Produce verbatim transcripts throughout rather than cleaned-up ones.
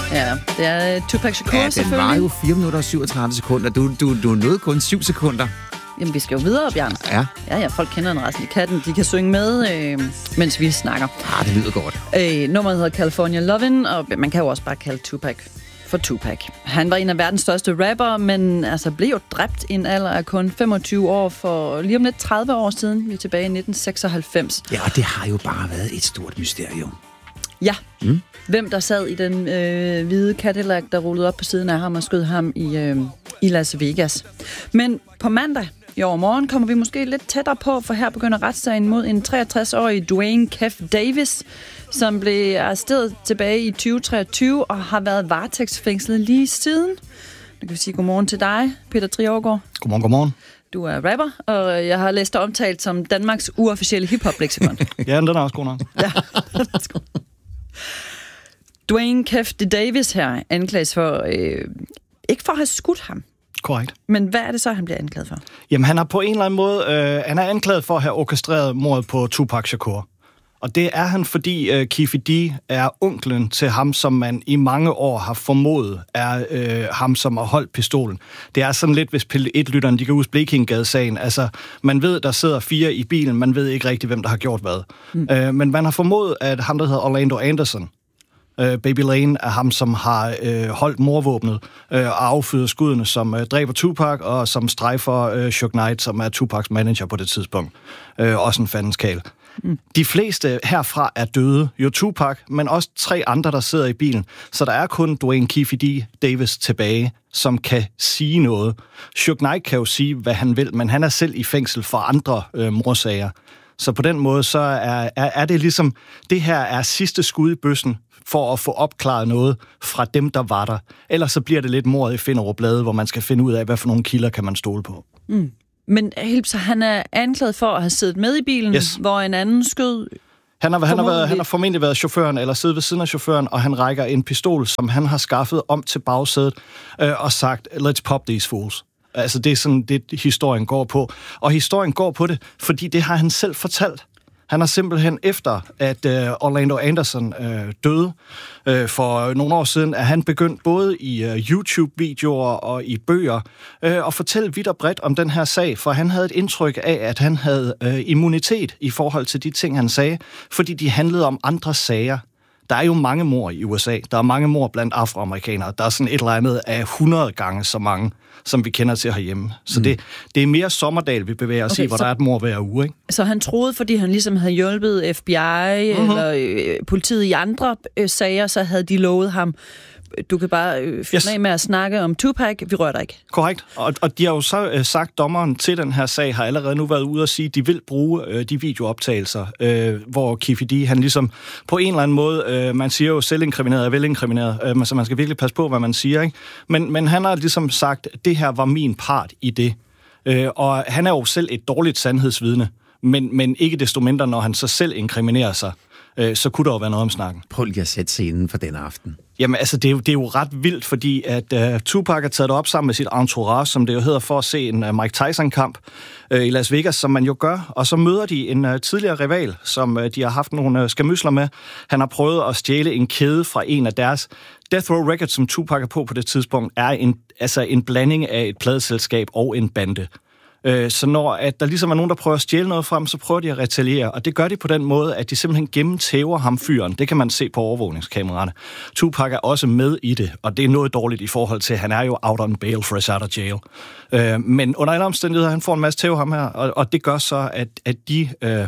Ja, det er Tupac Shakur, ja, den selvfølgelig. var jo fire minutter og syvogtredive sekunder. Du, du, du nåede kun syv sekunder. Jamen, vi skal jo videre, Bjørn. Ja. Ja, ja, folk kender den resten i katten. De kan synge med, øh, mens vi snakker. Ah, det lyder godt. Øh, nummeret hedder California Lovin', og man kan jo også bare kalde Tupac for Tupac. Han var en af verdens største rapper, men altså blev jo dræbt i en alder af kun femogtyve år for lige om lidt tredive år siden. Vi er tilbage i nitten seksoghalvfems. Ja, og det har jo bare været et stort mysterium. Ja. Mm. Hvem der sad i den øh, hvide Cadillac, der rullede op på siden af ham og skød ham i, øh, i Las Vegas. Men på mandag i overmorgen kommer vi måske lidt tættere på, for her begynder retssagen mod en treogtres-årig Dwayne Kef Davis, som blev arresteret tilbage i tyve treogtyve og har været varetægtsfængslet lige siden. Nu kan vi sige godmorgen til dig, Peter Triovergaard. Godmorgen, godmorgen. Du er rapper, og jeg har læst dig omtalt som Danmarks uofficielle hiphop-leksikon. Ja, den er også god nok. Ja, Dwayne Kef Davis her anklages for, øh, ikke for at have skudt ham. Korrekt. Men hvad er det så, han bliver anklaget for? Jamen, han har på en eller anden måde, øh, han er anklaget for at have orkestreret mordet på Tupac Shakur. Og det er han, fordi øh, Keffe D er onklen til ham, som man i mange år har formodet er øh, ham, som har holdt pistolen. Det er sådan lidt, hvis P et-lytteren, de kan huske Blekinge-gade-sagen. Altså, man ved, der sidder fire i bilen, man ved ikke rigtig, hvem der har gjort hvad. Mm. Øh, men man har formodet, at ham, der hedder Orlando Anderson, øh, Baby Lane, er ham, som har øh, holdt morvåbnet øh, og affyret skuddene, som øh, dræber Tupac, og som strejfer øh, Suge Knight, som er Tupacs manager på det tidspunkt. Øh, også en fandenskal. Mm. De fleste herfra er døde. Jo Tupac, men også tre andre, der sidder i bilen. Så der er kun Dwayne Keffe D Davis tilbage, som kan sige noget. Suge Knight kan jo sige, hvad han vil, men han er selv i fængsel for andre øh, morsager. Så på den måde, så er, er, er det ligesom, det her er sidste skud i bøssen for at få opklaret noget fra dem, der var der. Ellers så bliver det lidt mordet i Finderup-bladet, hvor man skal finde ud af, hvad for nogle kilder kan man stole på. Mm. Men så han er anklaget for at have siddet med i bilen, yes. hvor en anden skød... Han har, han, har været, han har formentlig været chaufføren, eller siddet ved siden af chaufføren, og han rækker en pistol, som han har skaffet om til bagsædet, øh, og sagt, let's pop these fools. Altså, det er sådan, det historien går på. Og historien går på det, fordi det har han selv fortalt. Han har simpelthen efter, at øh, Orlando Anderson øh, døde øh, for nogle år siden, at han begyndt både i øh, YouTube-videoer og i bøger øh, at fortælle vidt og bredt om den her sag, for han havde et indtryk af, at han havde øh, immunitet i forhold til de ting, han sagde, fordi de handlede om andre sager. Der er jo mange mord i U S A. Der er mange mord blandt afroamerikanere. Der er sådan et eller andet af hundrede gange så mange, som vi kender til herhjemme. Så mm. det, det er mere Sommerdal, vi bevæger os okay, i, hvor så, der er et mord hver uge. Ikke? Så han troede, fordi han ligesom havde hjulpet F B I mm-hmm. eller øh, politiet i andre øh, sager, så havde de lovet ham, du kan bare øh, finde yes. af med at snakke om Tupac, vi rører dig ikke. Korrekt, og, og de har jo så øh, sagt, dommeren til den her sag har allerede nu været ude og sige, at de vil bruge øh, de videooptagelser, øh, hvor Keffe D, han ligesom på en eller anden måde, øh, man siger jo selvinkrimineret og velinkrimineret, øh, så man skal virkelig passe på, hvad man siger, ikke? Men, men han har ligesom sagt, at det her var min part i det, øh, og han er jo selv et dårligt sandhedsvidne, men, men ikke desto mindre, når han så selv inkriminerer sig, øh, så kunne der jo være noget om snakken. Prøv lige at sætte scenen for den aften. Jamen, altså, det er jo, det er jo ret vildt, fordi at uh, Tupac har taget det op sammen med sit entourage, som det jo hedder, for at se en uh, Mike Tyson-kamp uh, i Las Vegas, som man jo gør. Og så møder de en uh, tidligere rival, som uh, de har haft nogle uh, skamysler med. Han har prøvet at stjæle en kæde fra en af deres. Death Row Records, som Tupac er på på det tidspunkt, er en, altså en blanding af et pladeselskab og en bande. Så når at der ligesom er nogen, der prøver at stjæle noget frem, så prøver de at retaliere. Og det gør de på den måde, at de simpelthen gennemtæver ham fyren. Det kan man se på overvågningskameraerne. Tupac er også med i det, og det er noget dårligt i forhold til, at han er jo out on bail, fresh out of jail. Men under alle omstændigheder, han får en masse tæv ham her, og det gør så, at, at de...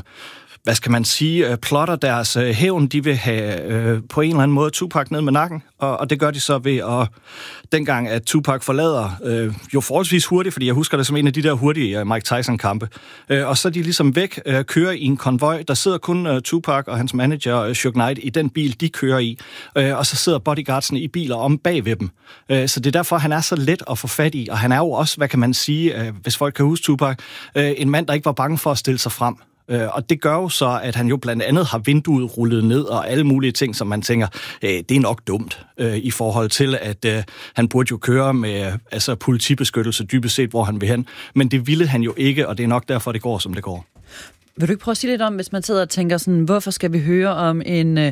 hvad skal man sige, plotter deres øh, hævn, de vil have øh, på en eller anden måde Tupac ned med nakken, og, og det gør de så ved at, dengang at Tupac forlader, øh, jo forholdsvis hurtigt, fordi jeg husker det som en af de der hurtige uh, Mike Tyson-kampe, øh, og så er de ligesom væk, øh, kører i en konvoj, der sidder kun øh, Tupac og hans manager, øh, Suge Knight, i den bil, de kører i, øh, og så sidder bodyguardsene i biler om bag ved dem. Øh, så det er derfor, han er så let at få fat i, og han er jo også, hvad kan man sige, øh, hvis folk kan huske Tupac, øh, en mand, der ikke var bange for at stille sig frem. Og det gør jo så, at han jo blandt andet har vinduet rullet ned og alle mulige ting, som man tænker, det er nok dumt i forhold til, at han burde jo køre med altså, politibeskyttelse dybest set, hvor han vil hen. Men det ville han jo ikke, og det er nok derfor, det går, som det går. Vil du ikke prøve at sige lidt om, hvis man sidder og tænker sådan, hvorfor skal vi høre om en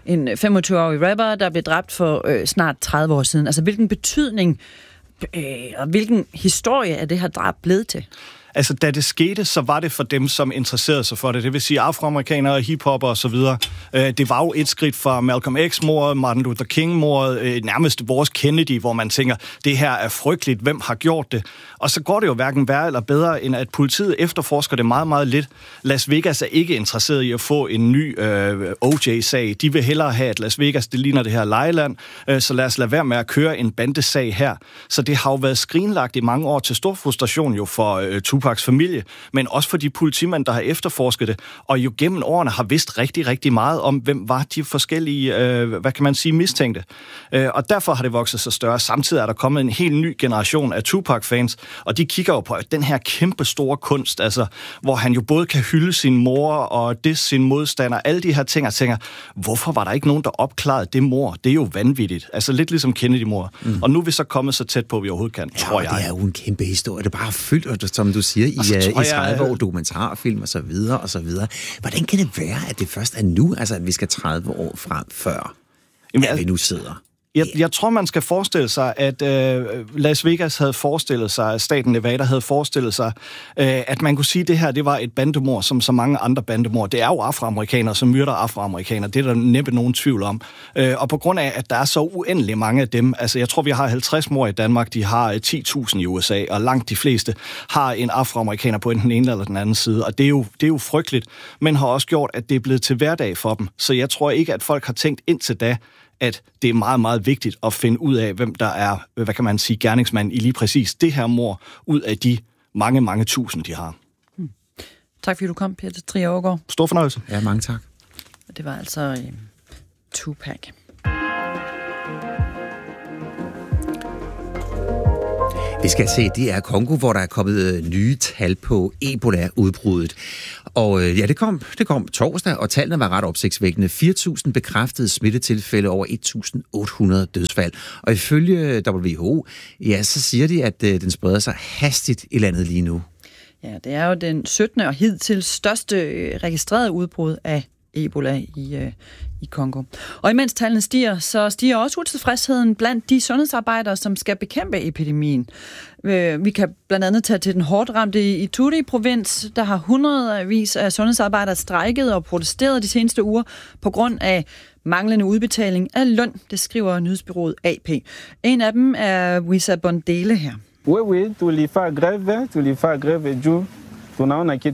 en femogtyve-årig rapper, der blev dræbt for øh, snart tredive år siden. Altså, hvilken betydning øh, og hvilken historie er det her drab blevet til? Altså, da det skete, så var det for dem, som interesserede sig for det. Det vil sige afroamerikanere, hiphopper og så videre. Det var jo et skridt fra Malcolm X-mordet, Martin Luther King-mordet, nærmest vores Kennedy, hvor man tænker, det her er frygteligt, hvem har gjort det? Og så går det jo hverken værre eller bedre, end at politiet efterforsker det meget, meget lidt. Las Vegas er ikke interesseret i at få en ny øh, O J-sag. De vil hellere have, at Las Vegas, det ligner det her lejeland, øh, så lad os lade være med at køre en bandesag her. Så det har jo været skrinlagt i mange år til stor frustration jo for øh, Tupacs familie, men også for de politimænd, der har efterforsket det, og jo gennem årene har vidst rigtig, rigtig meget om, hvem var de forskellige, øh, hvad kan man sige, mistænkte. Øh, og derfor har det vokset sig større. Samtidig er der kommet en helt ny generation af Tupac-fans, og de kigger jo på den her kæmpe store kunst, altså, hvor han jo både kan hylde sin mor og disse sin modstander, alle de her ting, og tænker, hvorfor var der ikke nogen, der opklarede det mor? Det er jo vanvittigt. Altså lidt ligesom Kennedy-mor. Mm. Og nu er vi så kommet så tæt på, vi overhovedet kan, ja, tror jeg. det er jo en kæmpe historie. Det er bare fyldt, som du siger, i, uh, i tredive år dokumentarfilm og så videre og så videre. Hvordan kan det være, at det først er nu, altså at vi skal tredive år frem før, Jamen, at vi nu sidder? Jeg, jeg tror, man skal forestille sig, at øh, Las Vegas havde forestillet sig, at staten Nevada havde forestillet sig, øh, at man kunne sige, at det her det var et bandemord, som så mange andre bandemord. Det er jo afroamerikanere, som myrder afroamerikanere. Det er der næppe nogen tvivl om. Øh, og på grund af, at der er så uendelig mange af dem, altså jeg tror, vi har halvtreds mord i Danmark, de har ti tusind i U S A, og langt de fleste har en afroamerikaner på enten den ene eller den anden side. Og det er jo, det er jo frygteligt, men har også gjort, at det er blevet til hverdag for dem. Så jeg tror ikke, at folk har tænkt indtil da, at det er meget, meget vigtigt at finde ud af, hvem der er, hvad kan man sige, gerningsmand i lige præcis det her mord, ud af de mange, mange tusind, de har. Hmm. Tak fordi du kom, Peter Trier Aagaard. Stor fornøjelse. Ja, mange tak. Det var altså uh, Tupac. Vi skal se, det er Kongo, hvor der er kommet nye tal på Ebola-udbruddet. Og ja, det kom, det kom torsdag, og tallene var ret opsigtsvækkende. fire tusind bekræftede smittetilfælde, over et tusind otte hundrede dødsfald. Og ifølge W H O, ja, så siger de, at den spreder sig hastigt i landet lige nu. Ja, det er jo den syttende og hidtil største registrerede udbrud af Ebola i, øh, i Kongo. Og imens tallene stiger, så stiger også utilfredsheden blandt de sundhedsarbejdere, som skal bekæmpe epidemien. Øh, vi kan blandt andet tage til den hårdt ramte Ituri-provins. Der har hundredvis af sundhedsarbejdere strejket og protesteret de seneste uger på grund af manglende udbetaling af løn, det skriver nyhedsbureauet A P. En af dem er Wissa Bondele her. Oui, oui, tulifa grève, tulifa grève du. Ja,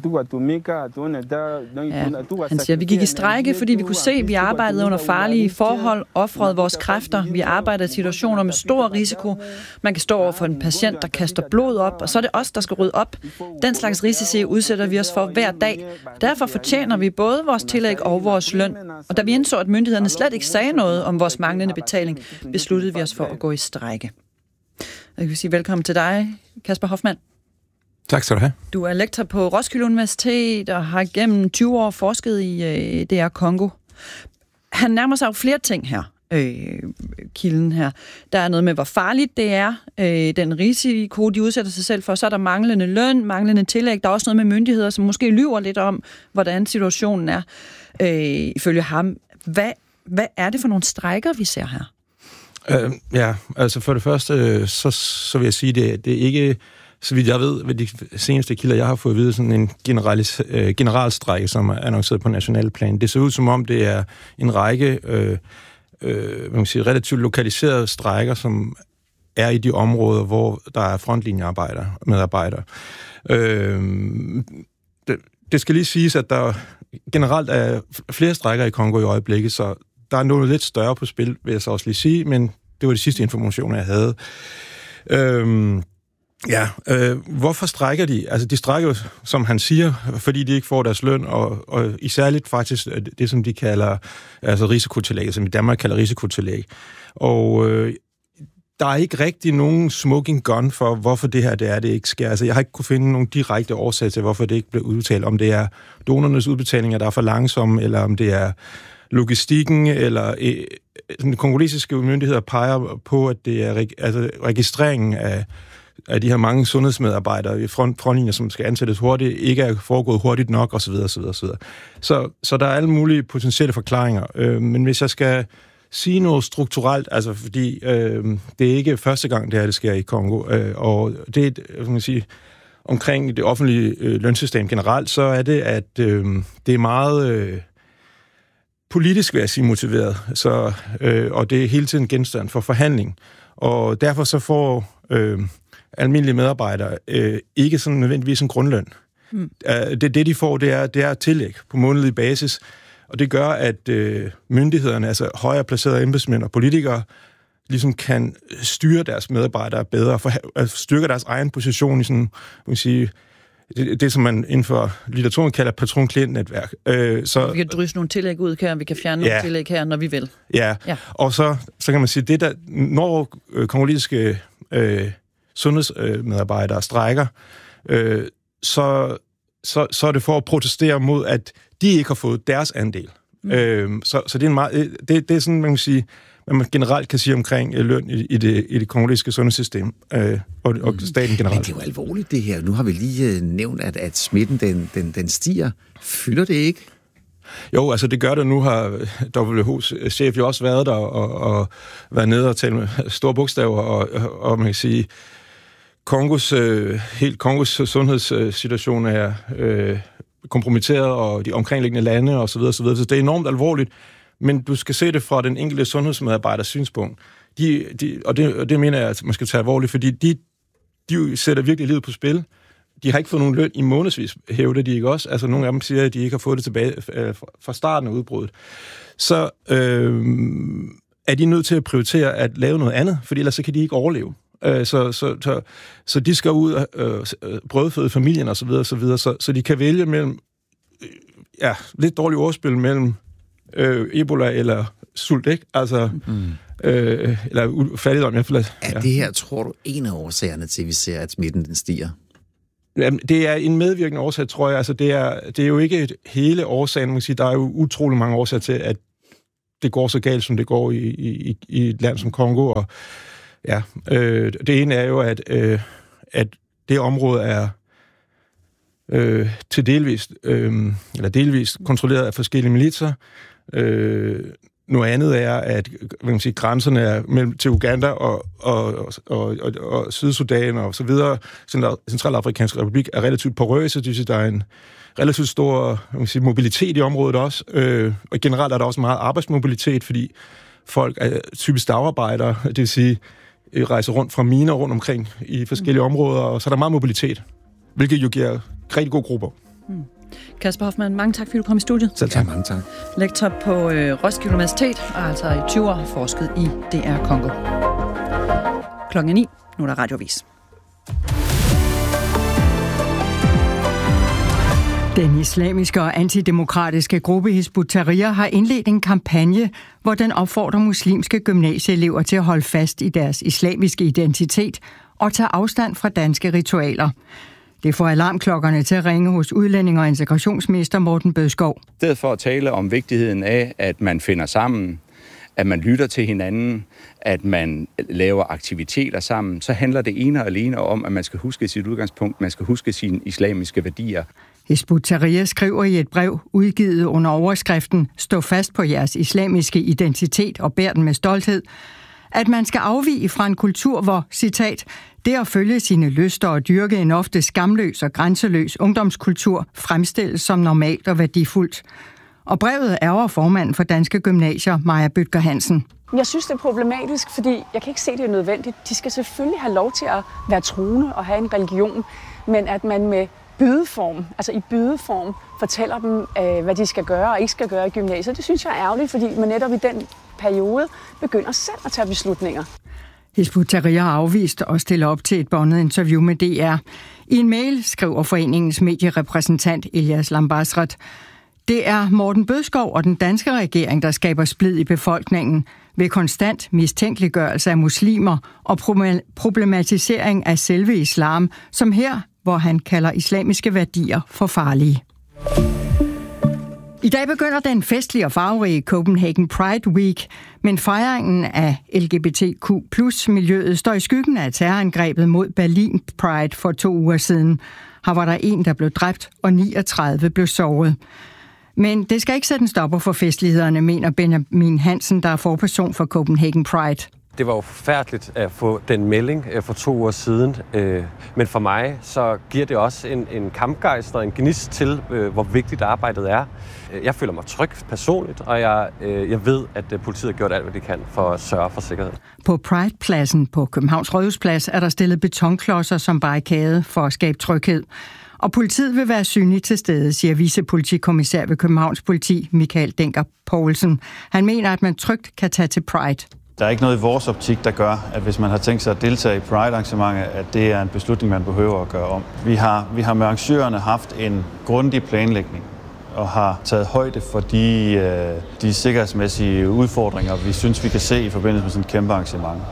han siger, vi gik i strejke, fordi vi kunne se, at vi arbejdede under farlige forhold, ofrede vores kræfter. Vi arbejder i situationer med stor risiko. Man kan stå over for en patient, der kaster blod op, og så er det os, der skal rydde op. Den slags risici udsætter vi os for hver dag. Derfor fortjener vi både vores tillæg og vores løn. Og da vi indså, at myndighederne slet ikke sagde noget om vores manglende betaling, besluttede vi os for at gå i strejke. Jeg vil sige velkommen til dig, Kasper Hoffmann. Tak skal du have. Du er lektor på Roskilde Universitet og har gennem tyve år forsket i øh, D R Congo. Han nærmer sig jo flere ting her, øh, kilden her. Der er noget med, hvor farligt det er, øh, den risiko, de udsætter sig selv for. Så er der manglende løn, manglende tillæg. Der er også noget med myndigheder, som måske lyver lidt om, hvordan situationen er. Øh, ifølge ham, hvad, hvad er det for nogle strejker, vi ser her? Øh, ja, altså for det første, så, så vil jeg sige, det, det er ikke... Så vidt jeg ved, ved de seneste kilder, jeg har fået at vide, sådan en generalis, øh, generalstrejke, som er annonceret på national plan. Det ser ud som om, det er en række øh, øh, hvad man siger, relativt lokaliserede strejker, som er i de områder, hvor der er frontlinjearbejdere, medarbejdere. Øh, det, det skal lige siges, at der generelt er flere strejker i Kongo i øjeblikket, så der er noget lidt større på spil, vil jeg så også lige sige, men det var de sidste informationer, jeg havde. Øh, Ja, øh, hvorfor strejker de? Altså, de strejker jo, som han siger, fordi de ikke får deres løn, og, og isærligt faktisk det, som de kalder altså risikotillæg, som i Danmark kalder risikotillæg. Og øh, der er ikke rigtig nogen smoking gun for, hvorfor det her det er, det ikke sker. Altså, jeg har ikke kunne finde nogen direkte årsag til, hvorfor det ikke bliver udbetalt. Om det er donorernes udbetalinger, der er for langsomme, eller om det er logistikken, eller øh, de kongolesiske myndigheder peger på, at det er reg- altså, registreringen af af de her mange sundhedsmedarbejdere i front, frontlinjer, som skal ansættes hurtigt, ikke er foregået hurtigt nok, osv. osv., osv. Så, så der er alle mulige potentielle forklaringer. Øh, men hvis jeg skal sige noget strukturelt, altså fordi øh, det er ikke første gang, det her det sker i Kongo, øh, og det er, kan man sige, omkring det offentlige øh, lønsystem generelt, så er det, at øh, det er meget øh, politisk, vil jeg sige, motiveret, så, øh, og det er hele tiden genstand for forhandling. Og derfor så får øh, almindelige medarbejdere øh, ikke sådan nødvendigvis en grundløn. Mm. Det, det, de får, det er, det er tillæg på månedlig basis, og det gør, at øh, myndighederne, altså højere placerede embedsmænd og politikere, ligesom kan styre deres medarbejdere bedre, for, altså styrke deres egen position i sådan, man sige, det, det, som man inden for litteraturen kalder patron-klient-netværk. Øh, så, vi kan drysse nogle tillæg ud her, vi kan fjerne ja, nogle tillæg her, når vi vil. Ja, ja. Og så, så kan man sige, det der, når øh, kongolesiske øh, sundhedsmedarbejdere øh, strækker, øh, så, så, så er det for at protestere mod, at de ikke har fået deres andel. Mm. Øh, så, så det er en meget, det, det er sådan, man kan sige, hvad man generelt kan sige omkring løn i, i, det, i det kongolesiske sundhedssystem øh, og, og staten generelt. Men det er jo alvorligt, det her. Nu har vi lige øh, nævnt, at, at smitten den, den, den stiger. Fylder det ikke? Jo, altså det gør det. Nu har W H O's chef jo også været der og, og været nede og talt med store bogstaver, og, og, og man kan sige, Kongos, øh, helt Kongos sundhedssituation er øh, kompromitteret, og de omkringliggende lande og så videre, så videre. Så det er enormt alvorligt. Men du skal se det fra den enkelte sundhedsmedarbejders synspunkt. De, de, og, det, og det mener jeg, at man skal tage alvorligt, fordi de, de sætter virkelig livet på spil. De har ikke fået nogen løn i månedsvis, hævder de ikke også. Altså nogle af dem siger, at de ikke har fået det tilbage fra starten af udbruddet. Så øh, er de nødt til at prioritere at lave noget andet, for ellers så kan de ikke overleve. Øh, så, så, så, så de skal ud og øh, brødføde familien og så videre, så, videre så, så de kan vælge mellem øh, ja, lidt dårligt ordspil mellem Øh, Ebola eller sult, ikke? Altså, mm. øh, eller fattigdom. Jeg føler, ja. Er det her, tror du, en af årsagerne til, at vi ser, at smitten den stiger? Jamen, det er en medvirkende årsag, tror jeg. Altså, det er, det er jo ikke et hele årsagen. Man kan sige, der er jo utrolig mange årsager til, at det går så galt, som det går i, i, i et land som Kongo. Og, ja, øh, det ene er jo, at, øh, at det område er øh, til delvist, øh, eller delvist kontrolleret af forskellige militser. Øh, noget andet er, at man kan sige, grænserne er mellem til Uganda og, og, og, og, og Sydsudan og så videre. Centralafrikansk Republik er relativt porøse. Det vil sige, der er en relativt stor man kan sige, mobilitet i området også. Øh, og generelt er der også meget arbejdsmobilitet, fordi folk er typisk dagarbejdere, det vil sige, rejser rundt fra miner rundt omkring i forskellige områder, og så er der meget mobilitet, hvilket jo giver rigtig gode grupper. Mm. Kasper Hoffmann, mange tak, fordi du kom i studiet. Selv tak. Ja, mange tak. Lektor på øh, Roskilde Universitet, og altså i tyve år forsket i D R Kongo. Klokken ni, nu er der radioavis. Den islamiske og antidemokratiske gruppe Hizb ut-Tahrir har indledt en kampagne, hvor den opfordrer muslimske gymnasieelever til at holde fast i deres islamiske identitet og tage afstand fra danske ritualer. Det får alarmklokkerne til at ringe hos udlænding- og integrationsminister Morten Bødskov. I stedet for at tale om vigtigheden af, at man finder sammen, at man lytter til hinanden, at man laver aktiviteter sammen, så handler det ene og alene om, at man skal huske sit udgangspunkt, man skal huske sine islamiske værdier. Hizb ut-Tahrir skriver i et brev, udgivet under overskriften "Stå fast på jeres islamiske identitet og bær den med stolthed", at man skal afvige fra en kultur, hvor, citat, det at følge sine lyster og dyrke en ofte skamløs og grænseløs ungdomskultur fremstilles som normalt og værdifuldt. Og brevet ærger formanden for Danske Gymnasier, Maja Bødker Hansen. Jeg synes, det er problematisk, fordi jeg kan ikke se, det er nødvendigt. De skal selvfølgelig have lov til at være troende og have en religion, men at man med bydeform, altså i bydeform, fortæller dem, øh, hvad de skal gøre og ikke skal gøre i gymnasiet. Det synes jeg er ærgerligt, fordi man netop i den periode begynder selv at tage beslutninger. Hizb ut-Tahrir har afvist og stille op til et båndet interview med D R. I en mail skriver foreningens medierepræsentant Elias Lambasrat: "Det er Morten Bødskov og den danske regering, der skaber splid i befolkningen ved konstant mistænkeliggørelse af muslimer og problematisering af selve islam, som her, hvor han kalder islamiske værdier for farlige." I dag begynder den festlige og farverige Copenhagen Pride Week, Men fejringen af L G B T Q plus miljøet står i skyggen af terrorangrebet mod Berlin Pride for to uger siden. Her var der en, der blev dræbt, og niogtredive blev såret. Men det skal ikke sætte en stopper for festlighederne, mener Benjamin Hansen, der er forperson for Copenhagen Pride. Det var jo forfærdeligt at få den melding for to uger siden, men for mig så giver det også en, en kampgejst og en gnist til, hvor vigtigt arbejdet er. Jeg føler mig tryg personligt, og jeg, jeg ved, at politiet har gjort alt, hvad de kan for at sørge for sikkerhed. På Pride-pladsen på Københavns Rådhusplads er der stillet betonklodser som barrikade for at skabe tryghed. Og politiet vil være synligt til stede, siger vicepolitikommissær ved Københavns Politi, Michael Denker Poulsen. Han mener, at man trygt kan tage til Pride. Der er ikke noget i vores optik, der gør, at hvis man har tænkt sig at deltage i Pride-arrangementet, at det er en beslutning, man behøver at gøre om. Vi har, vi har med arrangørerne haft en grundig planlægning og har taget højde for de, de sikkerhedsmæssige udfordringer, vi synes, vi kan se i forbindelse med sådan et kæmpe arrangement.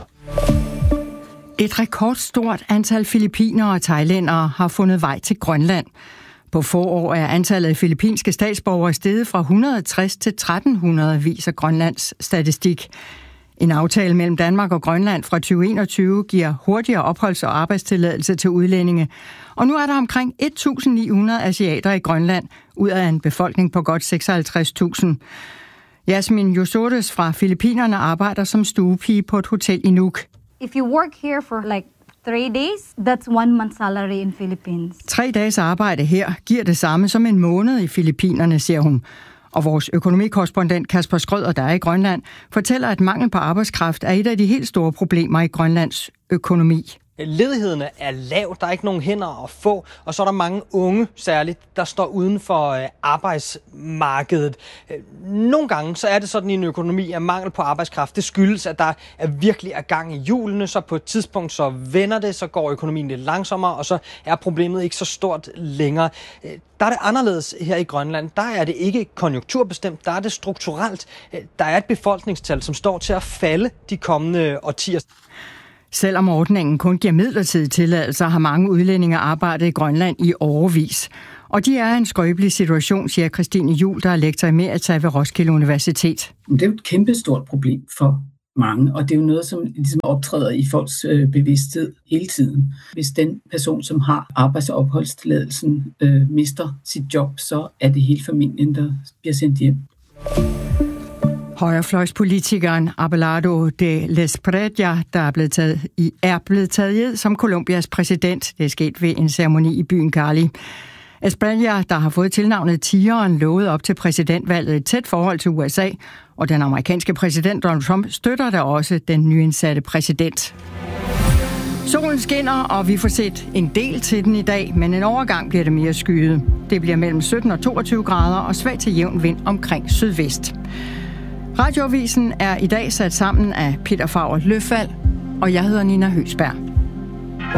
Et rekordstort antal filippinere og thailændere har fundet vej til Grønland. På få år er antallet af filippinske statsborgere steget fra et hundrede og tres til tretten hundrede, viser Grønlands statistik. En aftale mellem Danmark og Grønland fra tyve enogtyve giver hurtigere opholds- og arbejdstilladelse til udlændinge. Og nu er der omkring et tusind ni hundrede asiater i Grønland, ud af en befolkning på godt seksoghalvtreds tusind. Jasmin Yosores fra Filippinerne arbejder som stuepige på et hotel i Nuuk. If you work here for like three days, that's one month salary in Philippines. Tre dages arbejde her giver det samme som en måned i Filippinerne, siger hun. Og vores økonomikorrespondent Kasper Skrøder, der er i Grønland, fortæller, at mangel på arbejdskraft er et af de helt store problemer i Grønlands økonomi. Ledigheden er lav, der er ikke nogen hænder at få, og så er der mange unge særligt, der står uden for arbejdsmarkedet. Nogle gange så er det sådan i en økonomi, at mangel på arbejdskraft, det skyldes, at der er virkelig er gang i hjulene, så på et tidspunkt så vender det, så går økonomien lidt langsommere, og så er problemet ikke så stort længere. Der er det anderledes her i Grønland. Der er det ikke konjunkturbestemt, der er det strukturelt. Der er et befolkningstal, som står til at falde de kommende årtier. Selvom ordningen kun giver midlertidige tilladelser, har mange udlændinge arbejdet i Grønland i årevis. Og de er i en skrøbelig situation, siger Christine Juhl, der er lektor i Merita ved Roskilde Universitet. Det er jo et kæmpestort problem for mange, og det er jo noget, som ligesom optræder i folks bevidsthed hele tiden. Hvis den person, som har arbejds- og opholdstilladelsen, øh, mister sit job, så er det hele familien, der bliver sendt hjem. Højrefløjspolitikeren Abelardo de L'esprella, der er blevet taget i, er blevet taget i som Colombias præsident. Det er sket ved en ceremoni i byen Cali. Esprella, der har fået tilnavnet Tigeren, lovede op til præsidentvalget et tæt forhold til U S A, og den amerikanske præsident Donald Trump støtter da også den nyindsatte præsident. Solen skinner, og vi får set en del til den i dag, men en overgang bliver det mere skyet. Det bliver mellem sytten og toogtyve grader og svag til jævn vind omkring sydvest. Radioavisen er i dag sat sammen af Peter Favre Løfald, og jeg hedder Nina Høsberg.